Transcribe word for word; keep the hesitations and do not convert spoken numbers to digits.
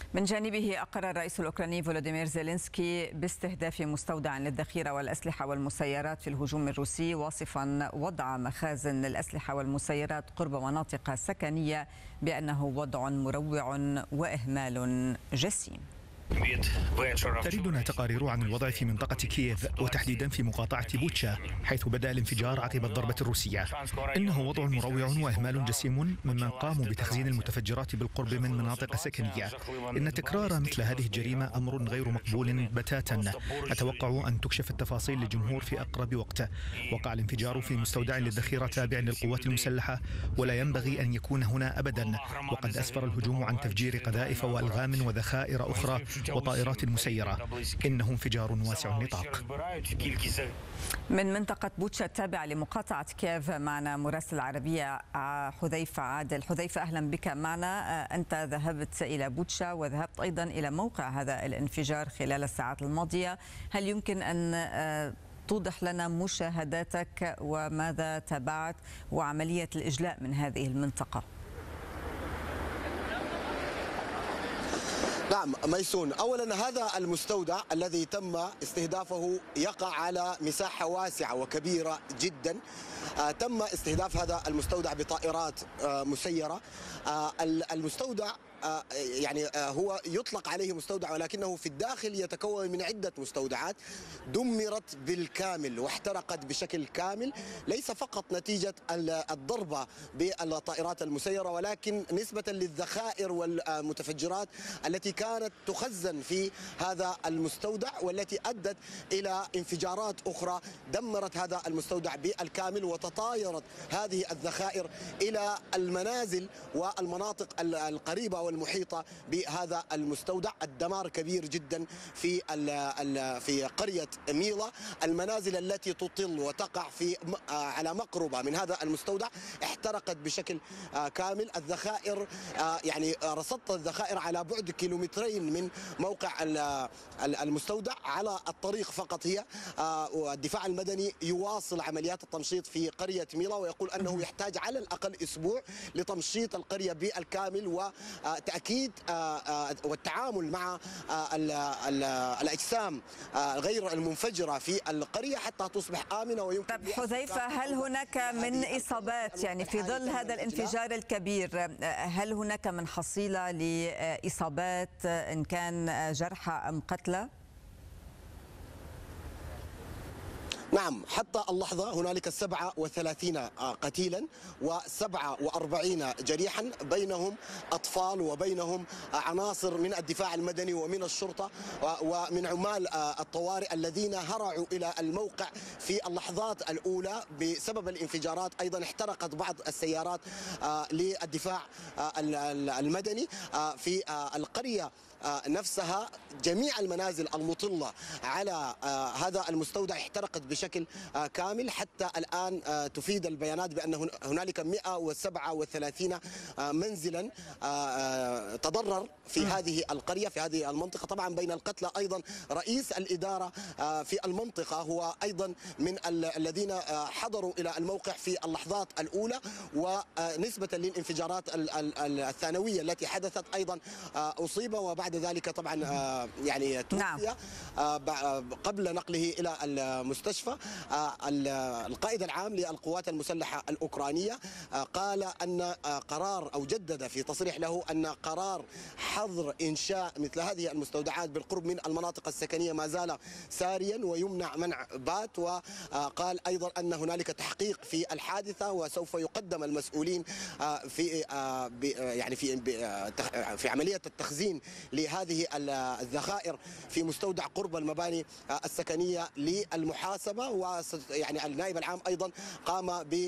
من جانبه أقر الرئيس الأوكراني فولوديمير زيلينسكي باستهداف مستودع للذخيرة والأسلحة والمسيرات في الهجوم الروسي، واصفا وضع مخازن الأسلحة والمسيرات قرب مناطق سكنية بأنه وضع مروع وإهمال جسيم. تردنا تقارير عن الوضع في منطقة كييف وتحديدا في مقاطعة بوتشا حيث بدأ الانفجار عقب الضربة الروسية. إنه وضع مروع وإهمال جسيم ممن قاموا بتخزين المتفجرات بالقرب من مناطق سكنية. إن تكرار مثل هذه الجريمة أمر غير مقبول بتاتا. أتوقع أن تكشف التفاصيل للجمهور في أقرب وقت. وقع الانفجار في مستودع للذخيرة تابع للقوات المسلحة ولا ينبغي أن يكون هنا أبدا. وقد أسفر الهجوم عن تفجير قذائف وألغام وذخائر أخرى وطائرات مسيرة. إنه انفجار واسع النطاق. من منطقة بوتشا التابعة لمقاطعة كييف معنا مراسل العربية حذيفة عادل. حذيفة، أهلا بك معنا. أنت ذهبت إلى بوتشا وذهبت أيضا إلى موقع هذا الانفجار خلال الساعات الماضية. هل يمكن أن توضح لنا مشاهداتك وماذا تابعت وعملية الإجلاء من هذه المنطقة؟ نعم ميسون، أولا هذا المستودع الذي تم استهدافه يقع على مساحة واسعة وكبيرة جدا. آه تم استهداف هذا المستودع بطائرات آه مسيرة. آه المستودع آه يعني آه هو يطلق عليه مستودع، ولكنه في الداخل يتكون من عدة مستودعات دمرت بالكامل واحترقت بشكل كامل، ليس فقط نتيجة الضربة بالطائرات المسيرة ولكن نسبة للذخائر والمتفجرات التي كانت تخزن في هذا المستودع والتي أدت إلى انفجارات أخرى دمرت هذا المستودع بالكامل، وتطايرت هذه الذخائر إلى المنازل والمناطق القريبة والمحيطة بهذا المستودع. الدمار كبير جدا في في قرية ميلا. المنازل التي تطل وتقع في على مقربة من هذا المستودع احترقت بشكل كامل. الذخائر يعني رصدت الذخائر على بعد كيلومترين من موقع المستودع على الطريق فقط هي. والدفاع المدني يواصل عمليات التمشيط في قرية ميلا ويقول أنه يحتاج على الأقل أسبوع لتمشيط القرية بالكامل وتأكيد والتعامل مع الأجسام غير المنفجرة في القرية حتى تصبح آمنة ويمكن. طب حذيفة، هل هناك من إصابات يعني في ظل هذا الانفجار الكبير؟ هل هناك من حصيلة لإصابات إن كان جرحى أم قتلى؟ نعم، حتى اللحظة هنالك سبعة وثلاثين قتيلا وسبعة وأربعين جريحا، بينهم أطفال وبينهم عناصر من الدفاع المدني ومن الشرطة ومن عمال الطوارئ الذين هرعوا إلى الموقع في اللحظات الأولى بسبب الانفجارات. أيضا احترقت بعض السيارات للدفاع المدني في القرية نفسها. جميع المنازل المطلة على هذا المستودع احترقت بشكل كامل. حتى الآن تفيد البيانات بأن هنالك مئة وسبعة وثلاثين منزلا تضرر في هذه القرية في هذه المنطقة. طبعا بين القتلى أيضا رئيس الإدارة في المنطقة هو أيضا من الذين حضروا إلى الموقع في اللحظات الأولى. ونسبة للانفجارات الثانوية التي حدثت أيضا أصيب وبعد ذلك طبعا يعني توفي قبل نقله إلى المستشفى. القائد العام للقوات المسلحة الأوكرانية قال أن قرار أو جدد في تصريح له أن قرار حظر إنشاء مثل هذه المستودعات بالقرب من المناطق السكنية ما زال ساريا ويمنع منع بات. وقال أيضا أن هنالك تحقيق في الحادثة وسوف يقدم المسؤولين في يعني في في عملية التخزين لهذه الذخائر في مستودع قرب المباني السكنية للمحاسبة. ويعني النائب العام أيضا قام ب